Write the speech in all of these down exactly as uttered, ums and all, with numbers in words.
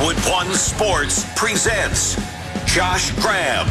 Hollywood One Sports presents Josh Graham.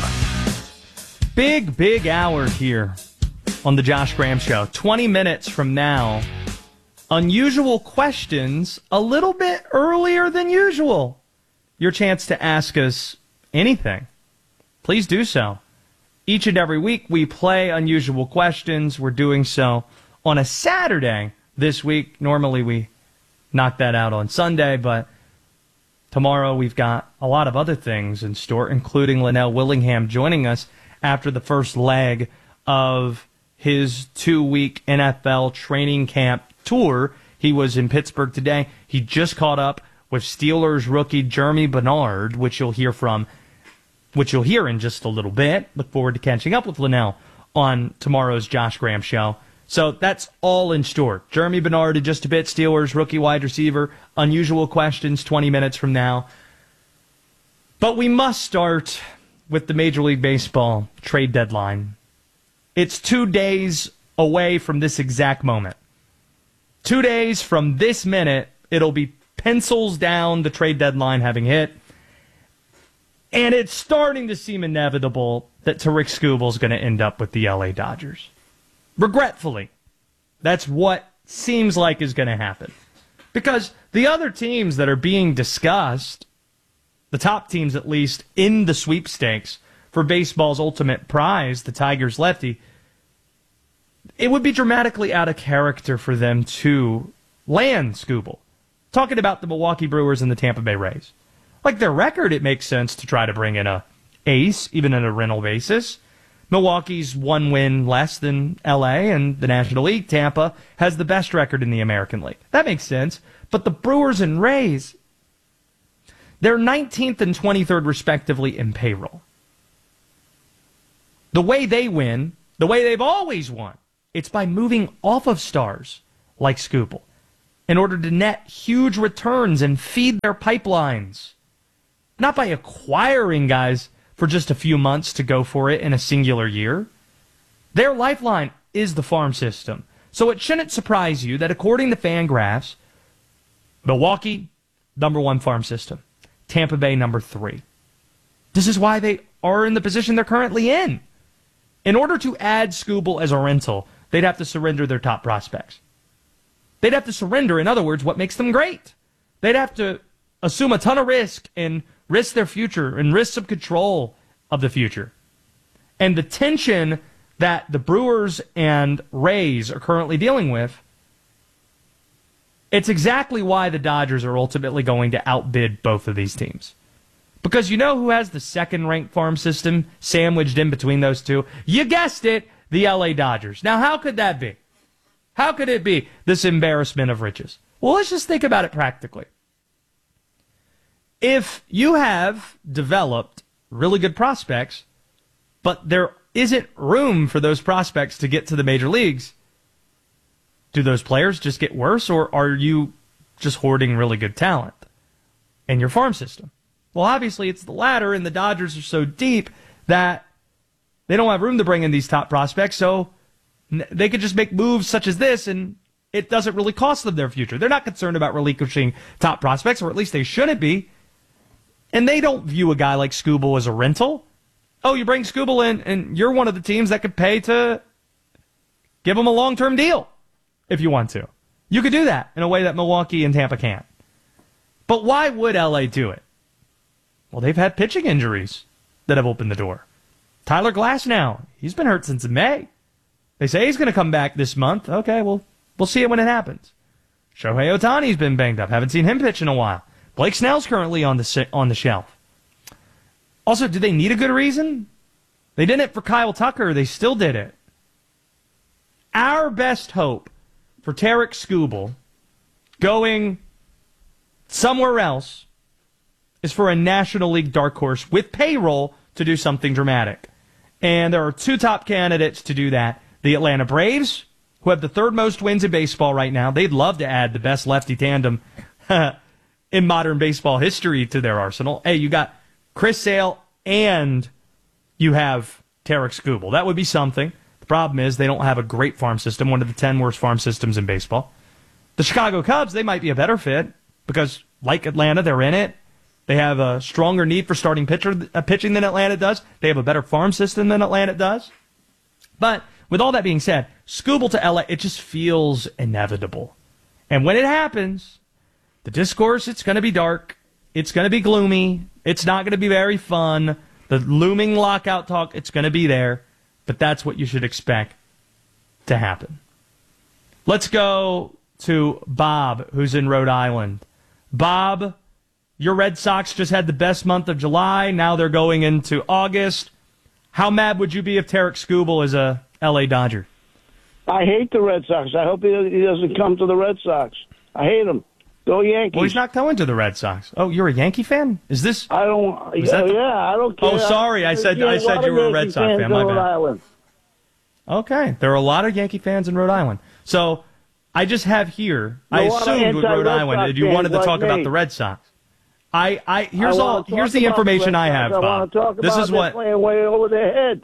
Big, big hour here on the Josh Graham Show. twenty minutes from now, unusual questions a little bit earlier than usual. Your chance to ask us anything. Please do so. Each and every week we play unusual questions. We're doing so on a Saturday this week. Normally we knock that out on Sunday, but tomorrow we've got a lot of other things in store, including Linnell Willingham joining us after the first leg of his two-week N F L training camp tour. He was in Pittsburgh today. He just caught up with Steelers rookie Jeremy Bernard, which you'll hear from, which you'll hear in just a little bit. Look forward to catching up with Linnell on tomorrow's Josh Graham Show. So that's all in store. Jeremy Bernard in just a bit, Steelers rookie wide receiver. Unusual questions twenty minutes from now. But we must start with the Major League Baseball trade deadline. It's two days away from this exact moment. Two days from this minute, it'll be pencils down, the trade deadline having hit. And it's starting to seem inevitable that Tarik Skubal is going to end up with the L A Dodgers. Regretfully, that's what seems like is going to happen. Because the other teams that are being discussed, the top teams at least in the sweepstakes for baseball's ultimate prize, the Tigers lefty, it would be dramatically out of character for them to land Skubal. Talking about the Milwaukee Brewers and the Tampa Bay Rays. Like their record, it makes sense to try to bring in a ace, even on a rental basis. Milwaukee's one win less than L A and the National League. Tampa has the best record in the American League. That makes sense. But the Brewers and Rays, they're nineteenth and twenty-third respectively in payroll. The way they win, the way they've always won, it's by moving off of stars like Skubal in order to net huge returns and feed their pipelines. Not by acquiring guys for just a few months to go for it in a singular year. Their lifeline is the farm system. So it shouldn't surprise you that according to Fangraphs, Milwaukee, number one farm system. Tampa Bay, number three. This is why they are in the position they're currently in. In order to add Skubal as a rental, they'd have to surrender their top prospects. They'd have to surrender, in other words, what makes them great. They'd have to assume a ton of risk and risk their future and risk some control of the future. And the tension that the Brewers and Rays are currently dealing with, it's exactly why the Dodgers are ultimately going to outbid both of these teams. Because you know who has the second-ranked farm system sandwiched in between those two? You guessed it, the L A Dodgers. Now, how could that be? How could it be this embarrassment of riches? Well, let's just think about it practically. If you have developed really good prospects, but there isn't room for those prospects to get to the major leagues, do those players just get worse, or are you just hoarding really good talent in your farm system? Well, obviously it's the latter, and the Dodgers are so deep that they don't have room to bring in these top prospects, so they could just make moves such as this, and it doesn't really cost them their future. They're not concerned about relinquishing top prospects, or at least they shouldn't be. And they don't view a guy like Skubal as a rental. Oh, you bring Skubal in, and you're one of the teams that could pay to give him a long-term deal if you want to. You could do that in a way that Milwaukee and Tampa can't. But why would L A do it? Well, they've had pitching injuries that have opened the door. Tyler Glasnow, he's been hurt since May. They say he's going to come back this month. Okay, well, we'll see it when it happens. Shohei Ohtani's been banged up. Haven't seen him pitch in a while. Blake Snell's currently on the on the shelf. Also, do they need a good reason? They did it for Kyle Tucker. They still did it. Our best hope for Tarik Skubal going somewhere else is for a National League dark horse with payroll to do something dramatic. And there are two top candidates to do that. The Atlanta Braves, who have the third most wins in baseball right now. They'd love to add the best lefty tandem in modern baseball history to their arsenal. Hey, you got Chris Sale and you have Tarik Skubal. That would be something. The problem is they don't have a great farm system, one of the ten worst farm systems in baseball. The Chicago Cubs, they might be a better fit because, like Atlanta, they're in it. They have a stronger need for starting pitcher uh, pitching than Atlanta does. They have a better farm system than Atlanta does. But with all that being said, Skubal to L A, it just feels inevitable. And when it happens, the discourse, it's going to be dark. It's going to be gloomy. It's not going to be very fun. The looming lockout talk, it's going to be there. But that's what you should expect to happen. Let's go to Bob, who's in Rhode Island. Bob, your Red Sox just had the best month of July. Now they're going into August. How mad would you be if Tarek Skubal is a L A Dodger? I hate the Red Sox. I hope he, he doesn't come to the Red Sox. I hate him. Go Yankees. Well, he's not going to the Red Sox. Oh, you're a Yankee fan? Is this? I don't. Yeah, the, yeah, I don't care. Oh, sorry. I said I said you were a Red Sox fan. My bad. Island. Okay, there are a lot of Yankee fans in Rhode Island. So I just have here. No, I assumed with Rhode Island that you wanted to talk like about the Red Sox. I, I here's I all. Here's the information the I have, I Bob. Talk this is what. Playing way over their head.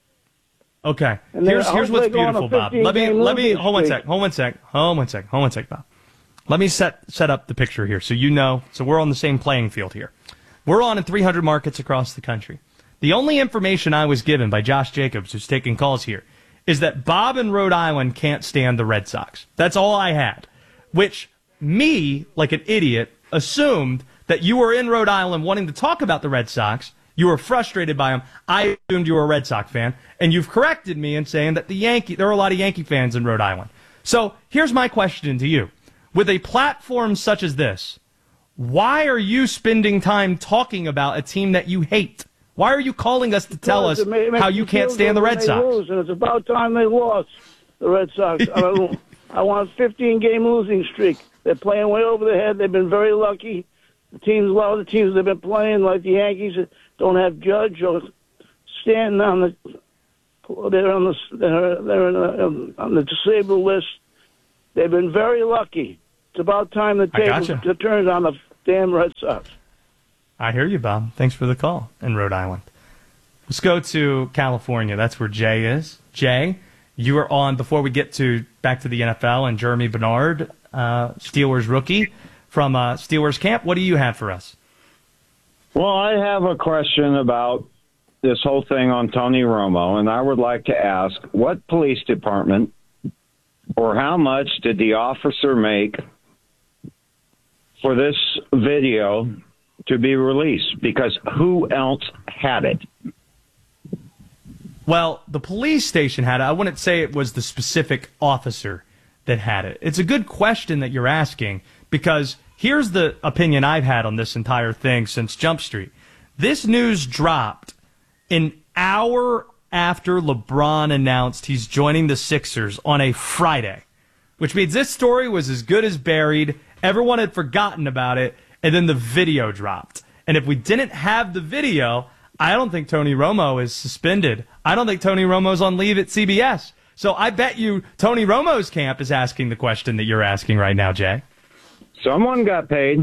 Okay. Here's here's what's beautiful, Bob. Let me let me hold one sec. Hold one sec. Hold one sec. Hold one sec, Bob. Let me set set up the picture here so you know. So we're on the same playing field here. We're on in three hundred markets across the country. The only information I was given by Josh Jacobs, who's taking calls here, is that Bob in Rhode Island can't stand the Red Sox. That's all I had. Which me, like an idiot, assumed that you were in Rhode Island wanting to talk about the Red Sox. You were frustrated by them. I assumed you were a Red Sox fan. And you've corrected me in saying that the Yankee, there are a lot of Yankee fans in Rhode Island. So here's my question to you. With a platform such as this, why are you spending time talking about a team that you hate? Why are you calling us to tell us how you can't stand the Red Sox? Lose, and it's about time they lost, the Red Sox. I, I want a fifteen-game losing streak. They're playing way over their head. They've been very lucky. The teams, a lot of the teams they've been playing, like the Yankees, don't have Judge or Stanton on the. They're on the they're, they're the, on the disabled list. They've been very lucky. It's about time the table gotcha. turns on the damn Red Sox. I hear you, Bob. Thanks for the call in Rhode Island. Let's go to California. That's where Jay is. Jay, you are on before we get to back to the N F L and Jeremy Bernard, uh, Steelers rookie from uh, Steelers camp. What do you have for us? Well, I have a question about this whole thing on Tony Romo, and I would like to ask what police department or how much did the officer make for this video to be released? Because who else had it? Well, the police station had it. I wouldn't say it was the specific officer that had it. It's a good question that you're asking, because here's the opinion I've had on this entire thing since Jump Street. This news dropped an hour after LeBron announced he's joining the Sixers on a Friday, which means this story was as good as buried. Everyone had forgotten about it, and then the video dropped. And if we didn't have the video, I don't think Tony Romo is suspended. I don't think Tony Romo's on leave at C B S. So I bet you Tony Romo's camp is asking the question that you're asking right now, Jay. Someone got paid.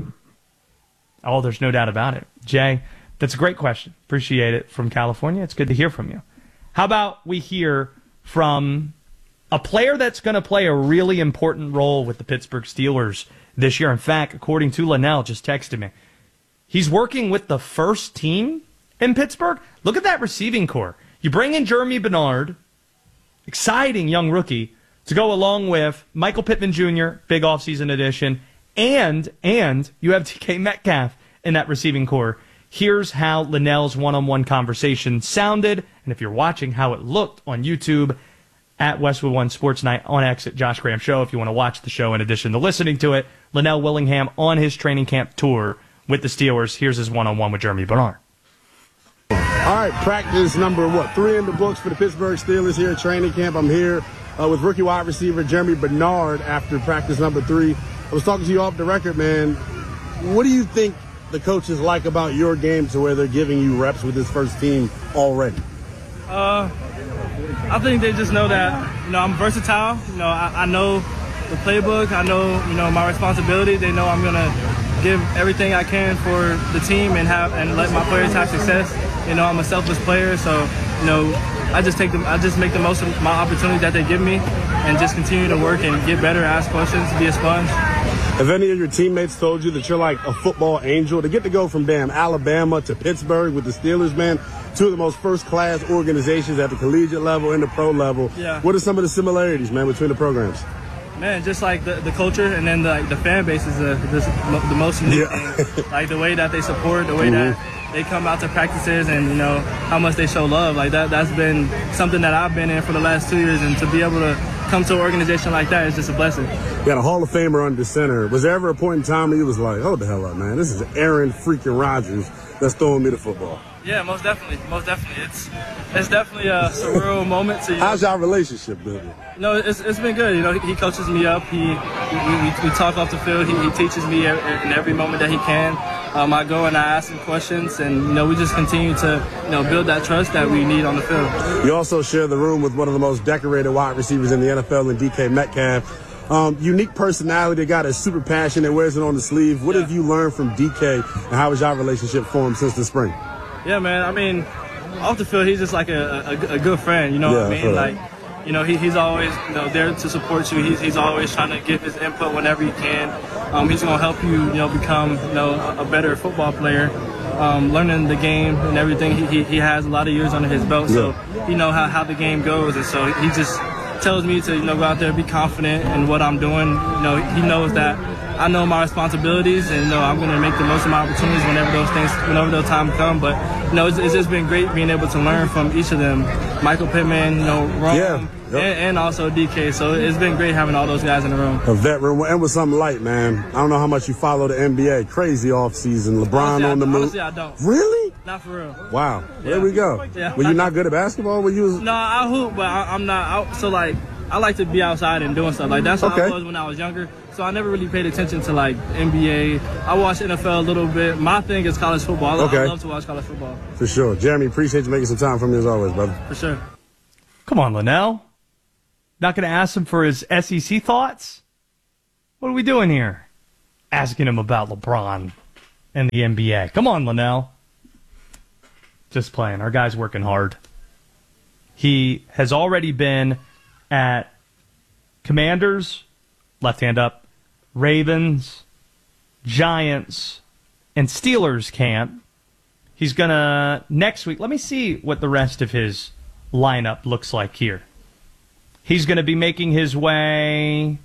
Oh, there's no doubt about it. Jay, that's a great question. Appreciate it from California. It's good to hear from you. How about we hear from a player that's going to play a really important role with the Pittsburgh Steelers this year. In fact, according to Linnell, just texted me, he's working with the first team in Pittsburgh. Look at that receiving core. You bring in Jeremy Bernard, exciting young rookie, to go along with Michael Pittman Junior, big offseason addition, and and you have D K Metcalf in that receiving core. Here's how Linnell's one-on-one conversation sounded, and if you're watching, how it looked on YouTube at Westwood One Sports Night, on X at Josh Graham Show. If you want to watch the show in addition to listening to it, Linnell Willingham on his training camp tour with the Steelers. Here's his one-on-one with Jeremy Bernard. All right, practice number, what, three in the books for the Pittsburgh Steelers here at training camp. I'm here uh, with rookie wide receiver Jeremy Bernard after practice number three. I was talking to you off the record, man. What do you think the coaches like about your game to where they're giving you reps with this first team already? Uh, I think they just know that, you know, I'm versatile. You know, I, I know the playbook. I know, you know, my responsibility. They know I'm going to give everything I can for the team and have and let my players have success. You know, I'm a selfless player, so, you know, I just take them, I just make the most of my opportunity that they give me and just continue to work and get better, ask questions, be a sponge. Have any of your teammates told you that you're like a football angel? To get to go from damn Alabama to Pittsburgh with the Steelers, man, two of the most first-class organizations at the collegiate level and the pro level. Yeah. What are some of the similarities, man, between the programs? Man, just like the, the culture and then the, like, the fan base is the, the, the most unique Yeah. thing. Like the way that they support, the way Mhm. that they come out to practices, and you know how much they show love. Like that, that's been something that I've been in for the last two years, and to be able to come to an organization like that is just a blessing. You got a Hall of Famer under center. Was there ever a point in time where you was like, hold the hell up, man, this is Aaron freaking Rodgers that's throwing me the football? Yeah, most definitely, most definitely. It's it's definitely a surreal moment. To, you know, How's y'all relationship building? No, it's it's been good. You know, he, he coaches me up. He we, we, we talk off the field. He, he teaches me in every moment that he can. Um, I go and I ask him questions, and you know, we just continue to you know build that trust that we need on the field. You also share the room with one of the most decorated wide receivers in the N F L, in D K Metcalf. Um, unique personality, a guy that's super passionate, wears it on the sleeve. What Yeah. have you learned from D K, and how has your relationship formed since the spring? Yeah, man. I mean, off the field, he's just like a, a, a good friend. You know Yeah, what I I feel mean? that. Like, you know, he, he's always you know there to support you. He's he's always trying to give his input whenever he can. Um, he's gonna help you, you know, become you know a, a better football player. Um, learning the game and everything. He, he he has a lot of years under his belt, so he know how, how the game goes, and so he just tells me to you know go out there, be confident in what I'm doing. You know, he knows that I know my responsibilities, and you know I'm going to make the most of my opportunities whenever those things, whenever those time come. But you know, it's, it's just been great being able to learn from each of them. Michael Pittman, you know, Rome, Yeah, yep. and, and also D K. So it's been great having all those guys in the room. A veteran, and with something light, man. I don't know how much you follow the N B A. Crazy offseason. LeBron Honestly, on the I, move. honestly, I don't. Really? Not for real. Wow. There Yeah. we go. Yeah. Were you not good at basketball? Were you? Was, No, I hoop, but I, I'm not out. So like, I like to be outside and doing stuff. Like that's how Okay. I was when I was younger. So I never really paid attention to like N B A. I watched N F L a little bit. My thing is college football. I, Okay. I love to watch college football For sure. Jeremy, appreciate you making some time for me as always, brother. for sure. Come on, Linnell. Not going to ask him for his S E C thoughts? What are we doing here? Asking him about LeBron and the N B A. Come on, Linnell. Just playing. Our guy's working hard. He has already been at Commanders, left hand up, Ravens, Giants, and Steelers camp. He's going to, next week, let me see what the rest of his lineup looks like here. He's going to be making his way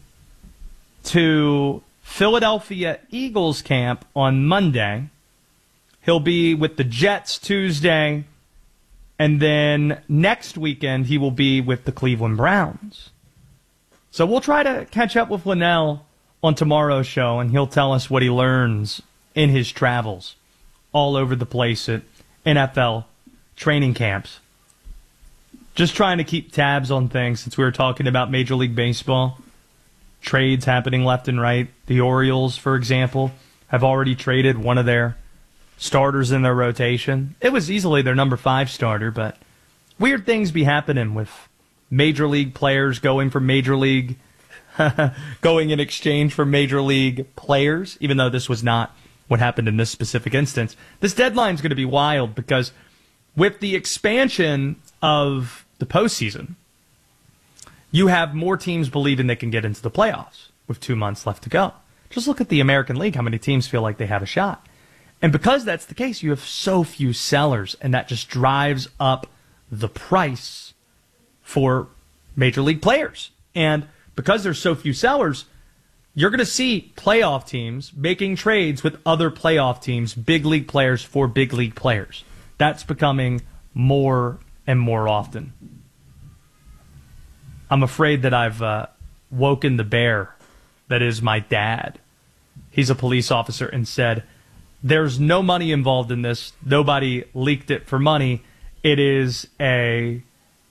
to Philadelphia Eagles camp on Monday. He'll be with the Jets Tuesday. And then next weekend, he will be with the Cleveland Browns. So we'll try to catch up with Linnell on tomorrow's show, and he'll tell us what he learns in his travels all over the place at N F L training camps. Just trying to keep tabs on things since we were talking about Major League Baseball. Trades happening left and right. The Orioles, for example, have already traded one of their starters in their rotation. It was easily their number five starter, but weird things be happening with Major League players going for Major League, going in exchange for Major League players, even though this was not what happened in this specific instance. This deadline's going to be wild because with the expansion of the postseason, you have more teams believing they can get into the playoffs with two months left to go. Just look at the American League, how many teams feel like they have a shot. And because that's the case, you have so few sellers, and that just drives up the price for Major League players. And because there's so few sellers, you're going to see playoff teams making trades with other playoff teams, big league players for big league players. That's becoming more and more often. I'm afraid that I've uh, woken the bear that is my dad. He's a police officer and said, there's no money involved in this. Nobody leaked it for money. It is a...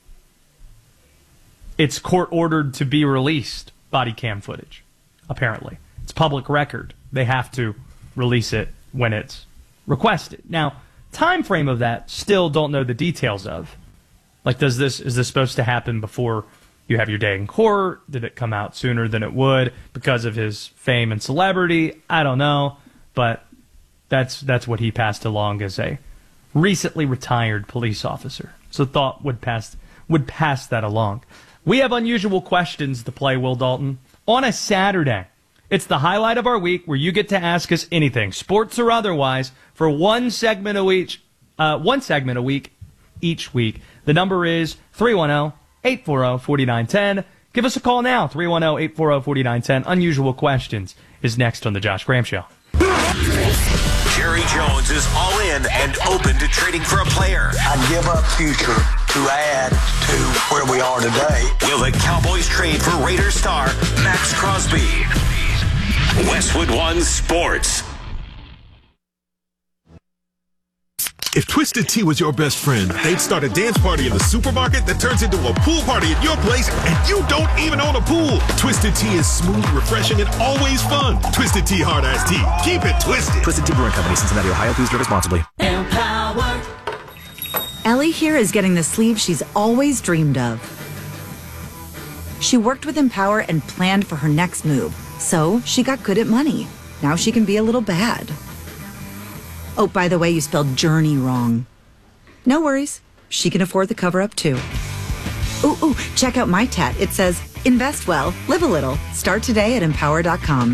It's court-ordered to be released, body cam footage, apparently. It's public record. They have to release it when it's requested. Now, time frame of that, still don't know the details of. Like, does this is this supposed to happen before you have your day in court? Did it come out sooner than it would because of his fame and celebrity? I don't know, but that's that's what he passed along as a recently retired police officer. So thought would pass would pass that along. We have unusual questions to play, Will Dalton, on a Saturday. It's the highlight of our week where you get to ask us anything, sports or otherwise, for one segment a week, uh, one segment a week each week. The number is three one zero, eight four zero, four nine one zero. Give us a call now, three one zero, eight four zero, four nine one zero. Unusual Questions is next on The Josh Graham Show. Jerry Jones is all in and open to trading for a player. I'd give up future to add to where we are today. Will the Cowboys trade for Raiders star Max Crosby? Westwood One Sports. If Twisted Tea was your best friend, they'd start a dance party in the supermarket that turns into a pool party at your place, and you don't even own a pool. Twisted Tea is smooth, refreshing, and always fun. Twisted Tea Hard Iced Tea. Keep it twisted. Twisted Tea Brewing Company, Cincinnati, Ohio. Please drink responsibly. Empower. Ellie here is getting the sleeve she's always dreamed of. She worked with Empower and planned for her next move, so she got good at money. Now she can be a little bad. Oh, by the way, you spelled journey wrong. No worries. She can afford the cover-up, too. Ooh, ooh, check out my tat. It says, invest well, live a little. Start today at empower dot com.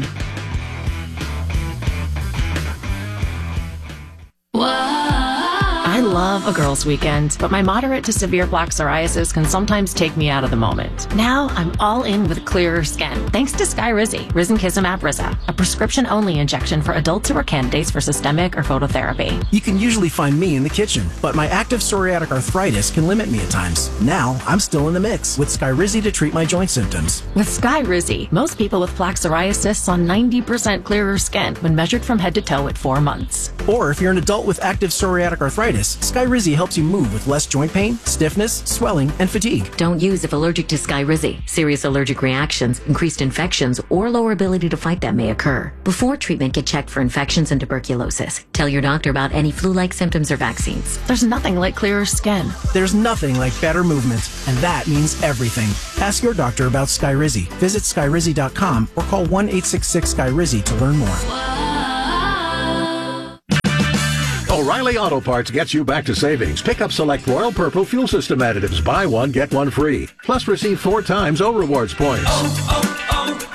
I love a girls' weekend, but my moderate to severe plaque psoriasis can sometimes take me out of the moment. Now I'm all in with clearer skin, thanks to Skyrizi, Risankizumab Riza, a prescription-only injection for adults who are candidates for systemic or phototherapy. You can usually find me in the kitchen, but my active psoriatic arthritis can limit me at times. Now I'm still in the mix with Skyrizi to treat my joint symptoms. With Skyrizi, most people with plaque psoriasis saw ninety percent clearer skin when measured from head to toe at four months. Or if you're an adult with active psoriatic arthritis, Skyrizi helps you move with less joint pain, stiffness, swelling, and fatigue. Don't use if allergic to Skyrizi. Serious allergic reactions, increased infections, or lower ability to fight them may occur. Before treatment, get checked for infections and tuberculosis. Tell your doctor about any flu-like symptoms or vaccines. There's nothing like clearer skin. There's nothing like better movement, and that means everything. Ask your doctor about Skyrizi. Visit Skyrizi dot com or call one eight six six Skyrizi to learn more. O'Reilly Auto Parts gets you back to savings. Pick up select Royal Purple Fuel System additives. Buy one, get one free. Plus receive four times O Rewards points. Oh,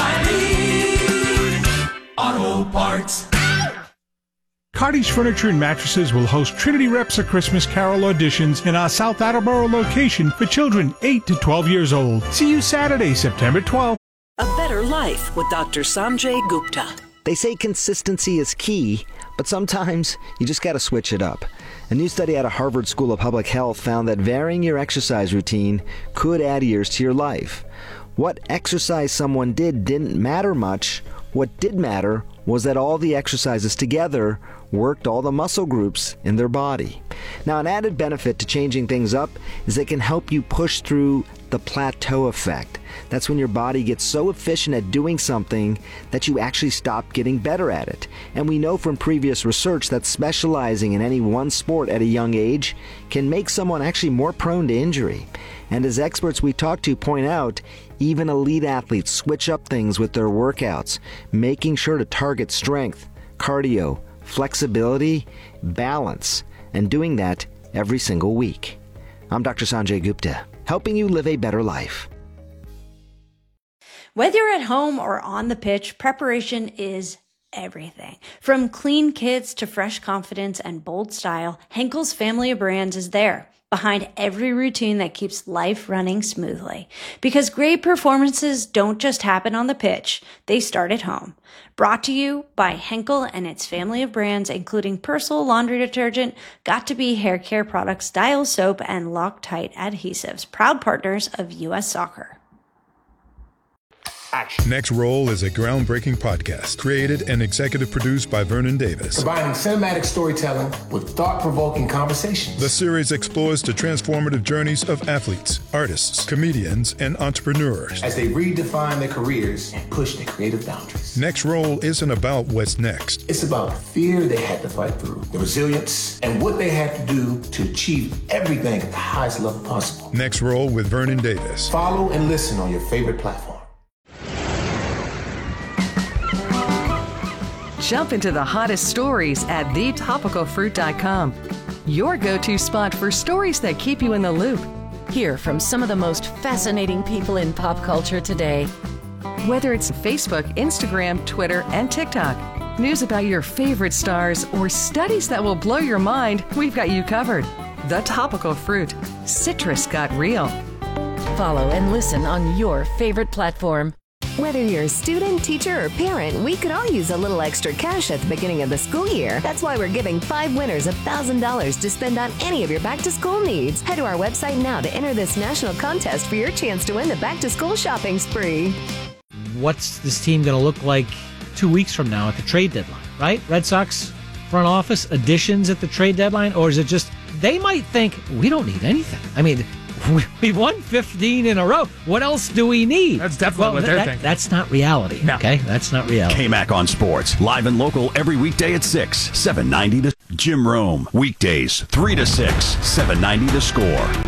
oh, oh, O'Reilly Auto Parts. Cardi's Furniture and Mattresses will host Trinity Reps of Christmas Carol auditions in our South Attleboro location for children eight to twelve years old. See you Saturday, September twelfth. A Better Life with Doctor Sanjay Gupta. They say consistency is key, but sometimes you just got to switch it up. A new study out of Harvard School of Public Health found that varying your exercise routine could add years to your life. What exercise someone did didn't matter much. What did matter was that all the exercises together worked all the muscle groups in their body. Now, an added benefit to changing things up is they can help you push through the plateau effect. That's when your body gets so efficient at doing something that you actually stop getting better at it. And we know from previous research that specializing in any one sport at a young age can make someone actually more prone to injury. And as experts we talk to point out, even elite athletes switch up things with their workouts, making sure to target strength, cardio, flexibility, balance, and doing that every single week. I'm Doctor Sanjay Gupta, helping you live a better life. Whether you're at home or on the pitch, preparation is everything. From clean kits to fresh confidence and bold style, Henkel's family of brands is there, behind every routine that keeps life running smoothly. Because great performances don't just happen on the pitch, they start at home. Brought to you by Henkel and its family of brands, including Persil laundry detergent, Got2b hair care products, Dial soap, and Loctite adhesives, proud partners of U S Soccer. Action. Next Roll is a groundbreaking podcast created and executive produced by Vernon Davis. Combining cinematic storytelling with thought-provoking conversations. The series explores the transformative journeys of athletes, artists, comedians, and entrepreneurs as they redefine their careers and push their creative boundaries. Next Roll isn't about what's next. It's about the fear they had to fight through, the resilience, and what they had to do to achieve everything at the highest level possible. Next Roll with Vernon Davis. Follow and listen on your favorite platform. Jump into the hottest stories at the topical fruit dot com. Your go-to spot for stories that keep you in the loop. Hear from some of the most fascinating people in pop culture today. Whether it's Facebook, Instagram, Twitter, and TikTok, news about your favorite stars, or studies that will blow your mind, we've got you covered. The Topical Fruit. Citrus got real. Follow and listen on your favorite platform. Whether you're a student, teacher, or parent, we could all use a little extra cash at the beginning of the school year. That's why we're giving five winners one thousand dollars to spend on any of your back-to-school needs. Head to our website now to enter this national contest for your chance to win the back-to-school shopping spree. What's this team going to look like two weeks from now at the trade deadline, right? Red Sox front office additions at the trade deadline? Or is it just, they might think, we don't need anything. I mean, we won fifteen in a row. What else do we need? That's definitely well, what they're that, thinking. That's not reality, no. Okay? That's not reality. K-Mac on Sports, live and local every weekday at six, seven ninety to Jim Rome. Weekdays, three to six, seven ninety to Score.